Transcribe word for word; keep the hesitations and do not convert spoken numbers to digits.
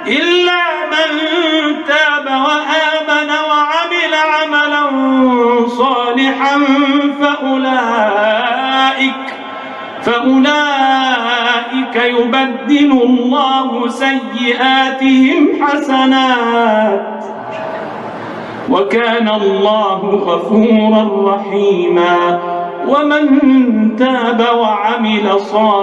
إلا من تاب وآمن وعمل عملا صالحا فأولئك فأولئك يبدل الله سيئاتهم حسنات وكان الله غفورا رحيما. ومن تاب وعمل صالحا